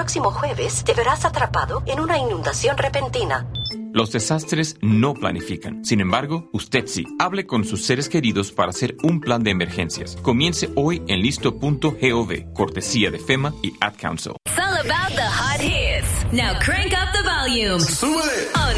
próximo jueves te verás atrapado en una inundación repentina. Los desastres no planifican. Sin embargo, usted sí. Hable con sus seres queridos para hacer un plan de emergencias. Comience hoy en listo.gov, cortesía de FEMA y Ad Council. It's all about the hot hits. Now crank up the volume. ¡Súbele! On